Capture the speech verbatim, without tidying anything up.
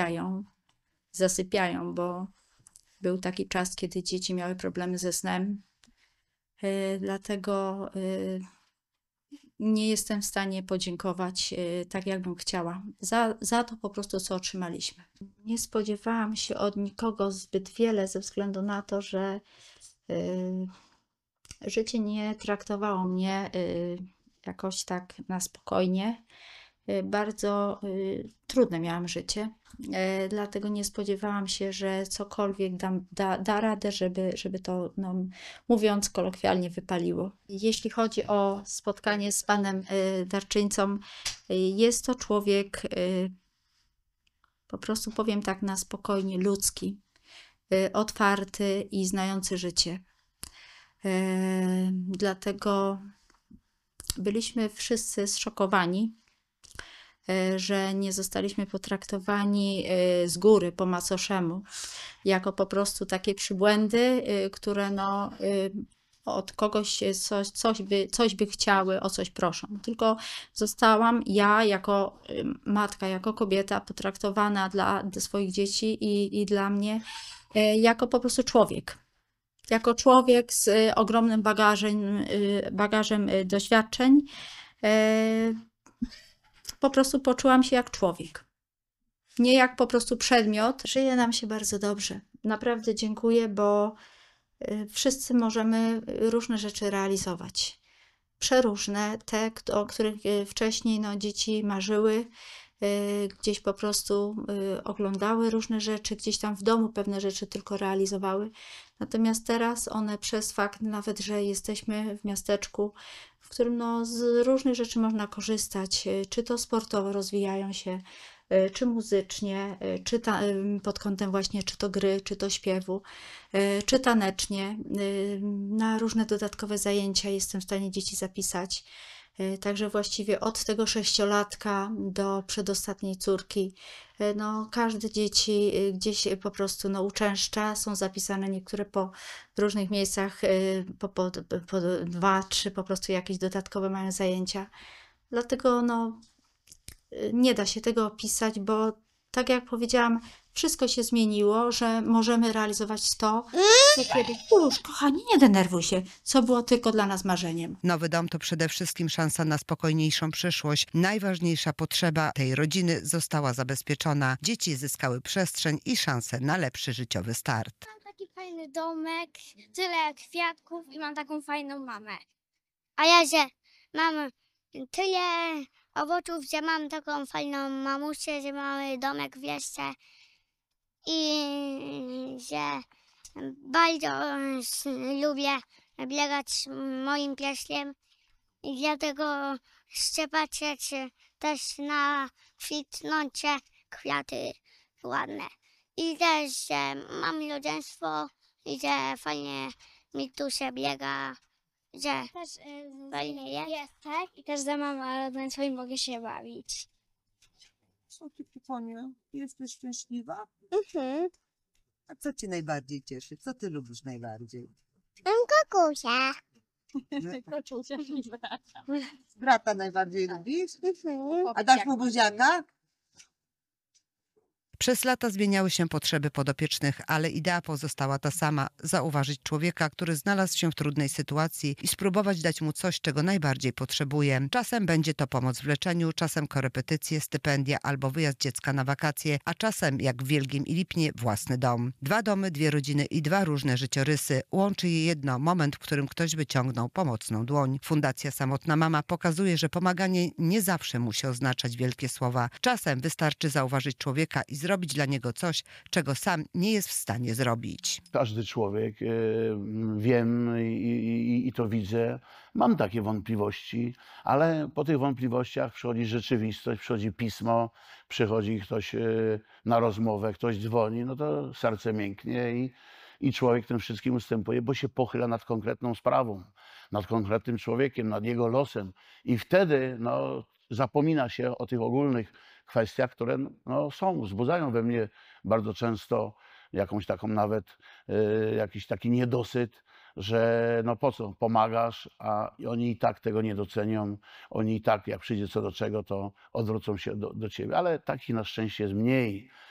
zasypiają, zasypiają, bo był taki czas, kiedy dzieci miały problemy ze snem. Dlatego nie jestem w stanie podziękować tak, jakbym chciała, za, za to po prostu, co otrzymaliśmy. Nie spodziewałam się od nikogo zbyt wiele ze względu na to, że y, życie nie traktowało mnie y, jakoś tak na spokojnie. Y, bardzo y, trudne miałam życie, y, dlatego nie spodziewałam się, że cokolwiek da, da, da radę, żeby, żeby to, no, mówiąc kolokwialnie, wypaliło. Jeśli chodzi o spotkanie z panem y, darczyńcą, y, jest to człowiek, y, po prostu powiem tak na spokojnie, ludzki, y, otwarty i znający życie. Y, dlatego byliśmy wszyscy zszokowani, że nie zostaliśmy potraktowani z góry po macoszemu, jako po prostu takie przybłędy, które no, od kogoś coś, coś, by, coś by chciały, o coś proszą. Tylko zostałam ja jako matka, jako kobieta potraktowana dla, dla swoich dzieci i, i dla mnie jako po prostu człowiek. Jako człowiek z ogromnym bagażem, bagażem doświadczeń. Po prostu poczułam się jak człowiek, nie jak po prostu przedmiot. Żyje nam się bardzo dobrze. Naprawdę dziękuję, bo wszyscy możemy różne rzeczy realizować. Przeróżne, te, o których wcześniej no, dzieci marzyły, gdzieś po prostu oglądały różne rzeczy, gdzieś tam w domu pewne rzeczy tylko realizowały. Natomiast teraz one przez fakt nawet, że jesteśmy w miasteczku, w którym no, z różnych rzeczy można korzystać, czy to sportowo rozwijają się, czy muzycznie, czy ta, pod kątem właśnie czy to gry, czy to śpiewu, czy tanecznie. Na różne dodatkowe zajęcia jestem w stanie dzieci zapisać. Także właściwie od tego sześciolatka do przedostatniej córki, no każde dzieci gdzieś po prostu no, uczęszcza, są zapisane niektóre po różnych miejscach, po, po, po dwa, trzy po prostu jakieś dodatkowe mają zajęcia. Dlatego no, nie da się tego opisać, bo tak jak powiedziałam, wszystko się zmieniło, że możemy realizować to, co kiedyś, już kochani, nie denerwuj się, co było tylko dla nas marzeniem. Nowy dom to przede wszystkim szansa na spokojniejszą przyszłość. Najważniejsza potrzeba tej rodziny została zabezpieczona. Dzieci zyskały przestrzeń i szansę na lepszy życiowy start. Mam taki fajny domek, tyle kwiatków i mam taką fajną mamę. A ja, że mam tyle owoców, że mam taką fajną mamusię, że mamy domek w wieście i że bardzo lubię biegać moim pieśniem i dlatego chcę patrzeć też na kwitnące kwiaty ładne. I też, że mam rodzeństwo i że fajnie mi tu się biega, że też yy, fajnie jest. jest. Tak? I też, że mam rodzeństwo i mogę się bawić. Co ty, Tyfonie? Jesteś szczęśliwa? Mhm. A co cię najbardziej cieszy? Co ty lubisz najbardziej? Mam kokusia. Kokusia i brata. Brata najbardziej lubisz? Mhm. A dasz mu buziaka? Przez lata zmieniały się potrzeby podopiecznych, ale idea pozostała ta sama. Zauważyć człowieka, który znalazł się w trudnej sytuacji i spróbować dać mu coś, czego najbardziej potrzebuje. Czasem będzie to pomoc w leczeniu, czasem korepetycje, stypendia albo wyjazd dziecka na wakacje, a czasem, jak w Wielgiem i Lipnie, własny dom. Dwa domy, dwie rodziny i dwa różne życiorysy. Łączy je jedno, moment, w którym ktoś wyciągnął pomocną dłoń. Fundacja Samotna Mama pokazuje, że pomaganie nie zawsze musi oznaczać wielkie słowa. Czasem wystarczy zauważyć człowieka i zrobić zrobić dla niego coś, czego sam nie jest w stanie zrobić. Każdy człowiek, yy, wiem i, i, i to widzę, mam takie wątpliwości, ale po tych wątpliwościach przychodzi rzeczywistość, przychodzi pismo, przychodzi ktoś yy, na rozmowę, ktoś dzwoni, no to serce mięknie i, i człowiek tym wszystkim ustępuje, bo się pochyla nad konkretną sprawą, nad konkretnym człowiekiem, nad jego losem i wtedy no, zapomina się o tych ogólnych kwestiach, które no, są, wzbudzają we mnie bardzo często jakąś taką nawet y, jakiś taki niedosyt, że no po co pomagasz, a oni i tak tego nie docenią, oni i tak jak przyjdzie co do czego, to odwrócą się do, do ciebie, ale takich na szczęście jest mniej.